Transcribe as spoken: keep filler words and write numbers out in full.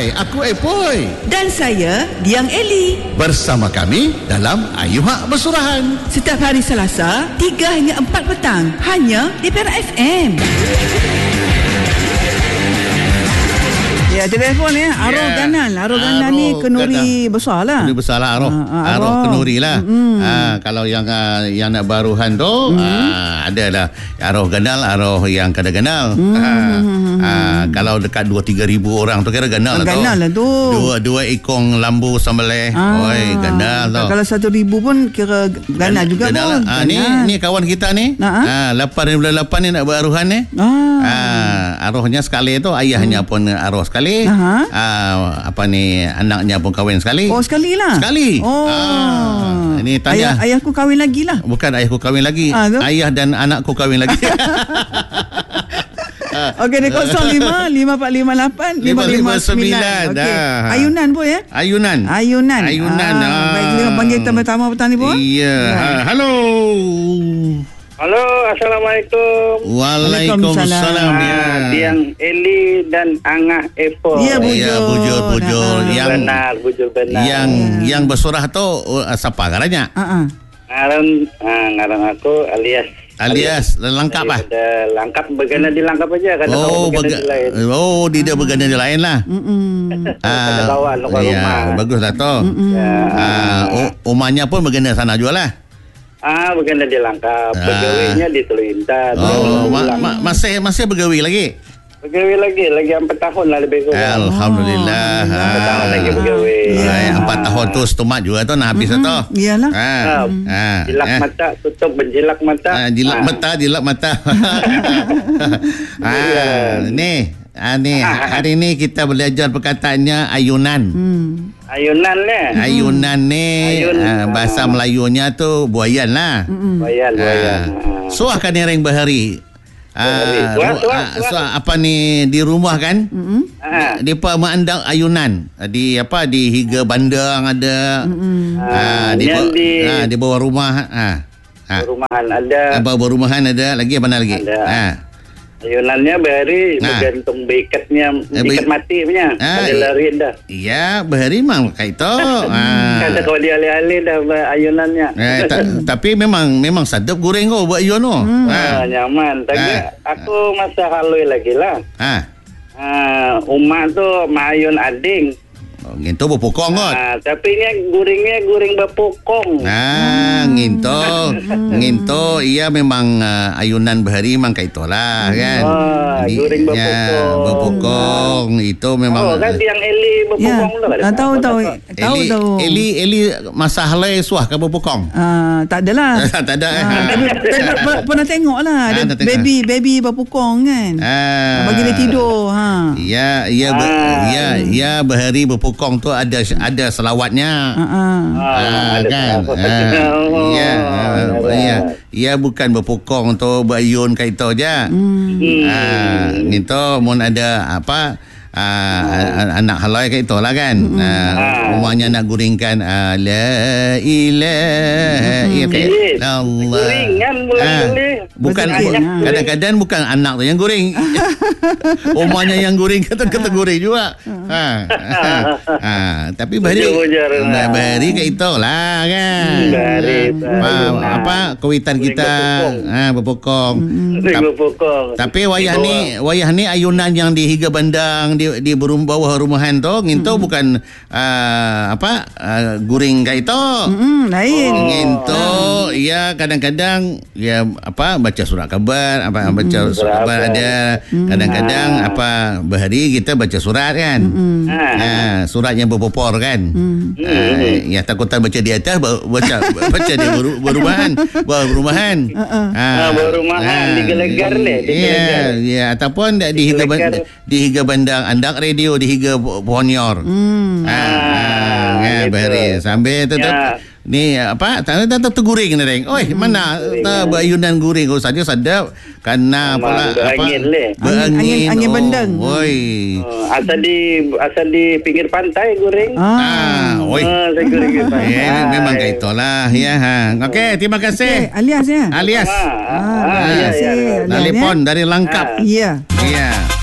Hai, aku Epoi. Dan saya Diang Eli. Bersama kami dalam Ayuh Hak Bersurahan. Setiap hari Selasa, tiga hingga empat petang. Hanya di Perak F M. Ya, telefon ya. Arwah yeah. Ganan. Arwah Ganan ni kenuri besar lah. Kenuri besar lah Arwah. Ha, ha, Arwah kenuri lah. Mm. Ha, kalau yang uh, yang nak baruhan tu, mm. uh, ada lah. Arwah ganal, arwah yang kada ganal. Mm. Ha, ha, kalau dekat dua tiga ribu orang tu kira ganal lah tu. Ganal lah tu. Dua, dua ekong lambu sambeleh. Ah. Oi, ganal tu. Kalau satu ribu pun kira ganal juga ganal pun. Ha, ni, ni kawan kita ni. Nah, ha, lapan ribu lapan ni nak baruhan ni. Ah. Ha, arwahnya sekali tu, ayahnya hmm. pun arwah sekali. Uh, apa ni, anaknya pun kahwin sekali. Oh, sekali lah. Sekali. Oh. Ah, ini tanya. Ayah, ayahku kahwin lagi lah. Bukan ayahku kahwin lagi. Ah, ayah dan anakku kahwin lagi. Okey, di kosong lima lima empat lima lapan lima lima sembilan. Okey. Ayunan pun ya? Ayunan. Ayunan. Ayunan. Ah, ah. Baik, kita panggil tamu-tamu petang ni pun. Iya. Ah, halo. Halo, Assalamualaikum. Waalaikumsalam. Ya. Diang Eli dan Angah Epoi. Ya, bujur. Ya, bujur, bujur. Nah, yang benar, bujur benar. Yang yang bersurah tu uh, siapa garanya? Ha ah. Ngaran ah, ngaran aku alias alias, alias lengkap ah. Ada lengkap bergana di lengkap aja kan. Oh, bergana bega- di lain. Oh, dia dia bergana di lain lah. Hmm. Ah, bawa luar ya, rumah. Bagus lah tu. Ya. Ah, oh, rumahnya pun bergana sana juga lah. Ah, bergana di lengkap. Ah. Pegawainya di Teluk Intan. Oh, ma- ma- masih masih bergawi lagi. Bergawi lagi, lagi empat tahun lah lebih kurang. Alhamdulillah. Oh, empat tahun ah. lagi bergawi. Ay, empat Ah. tahun tu stomat juga tu nak habis Mm-hmm. tu. Iyalah. Ah. Ah. Jilak ah. mata, tutup menjilak mata. Ah, jilak Ah. mata, jilak mata. ah, ni, ah, ni hari ni kita belajar perkataannya ayunan. Hmm. Ayunan ni. Ayunan ni Ayun. ah, bahasa Melayunya tu buayan lah. Bayan, bayan. Ah. Suah kan yang bahari. Bahari. Ah, Suah, ru- suah, ah, suah. suah apa ni di rumah kan? Mm-hmm. Ah. Depa mengandang ayunan di apa di higa bandang ada. Ah, di, yang ba- di- ah, di bawah rumah ah. Ah. Perumahan ada. Bawah rumahan ada lagi apa lagi? Ada. Ah. Ayunannya bahari Nah. bergantung beikatnya, Eh, beikat be- mati punya. Ah, Ada lari dah. Ya, bahari memang kayak itu. ah. Kata kau dia alih-alih dah ayunannya. Eh, ta- tapi memang memang sedap goreng kau buat ayun tu. Ah, nyaman. Tapi Ah. aku masa halui lagi lah. Ah. Ah, umat tu mayun ading. Oh, gitu berpokong kot. Ah, tapi ni gorengnya goreng berpokong. Ah, nginto. Nginto ia memang uh, ayunan bahari memang kayak itulah kan. Ah, Di- goreng ya, berpokong. berpokong itu memang. Oh, kan yang Eli Ya. berpokong tu. Ah, tahu tahu. Tahu Eli, tahu. Eli Eli masa halai suah ke berpokong? Ah, tak adalah. Tak ada eh. Ah, tapi, tapi per- pernah tengok lah Ah, ada dah tengok. baby baby berpukong kan. Ah. Bagi dia tidur ha. Ya, ya, ber, Ah. ya, ya bahari berpokong tu ada ada selawatnya. Ha ah. Ah, ada kan. apa. Ah, Oh, ya, ada. ya, ya bukan berpokong tu berayun kayak itu aja. Hmm. Ah, gitu mun ada apa ah, anak halai kayak itulah kan. Ah, rumahnya nak guringkan ah, la ilaha illallah. Gorengan boleh Ah, boleh. bukan Betul, bu- ah. kadang-kadang bukan anak tu yang goreng. Rumahnya yang goreng kata-kata goreng juga. Ha. ha. ha. Tapi bahari Bujar-bujar lah. bahari kayak itulah kan. Bahari, bahari. Ah, apa kawitan Goreng kita berpokong. ah berpokong. Goreng berpokong. Tapi wayah Di ni bawah. wayah ni ayunan yang di higa bandang di di berum bawah rumahan tu nginto bukan ah, apa ah, guring kayak itu. Hmm, lain. Oh. Nginto ya kadang-kadang ya apa baca surat khabar apa baca surat khabar ada kadang-kadang apa bahari kita baca surat kan. Ah. Ha, surat yang berpopor kan. Ha, ya takutan baca di atas ba- baca baca di beru- berumahan bawah rumahan. Ah, bawah rumahan, digelegar ni, digelegar. Ya, ya ataupun di di higa ban- Digelegar. di higa bandang andak radio di higa po- pohon yor. Hmm. Ha, Ah, ha, gitu. bahari sampai tu tu Ya. ni apa tak tak tak guring ni reng. Oi, mana tak berayunan guring kau saja sedap karena Memang pula berangin le. Berangin. Angin- angin oh, bendang. Oi. Oh, asal di asal di pinggir pantai goreng. Ah. Ah, oi. Ah, saya goreng di pantai. Ya, memang kayak itulah ya ha. Okey, terima Eh, kasih. alias ya. Alias. Ah, ah, Ah, ah, terima ya, kasih. ya. Alias, Telepon ya. dari Langkap. Ya. Ya.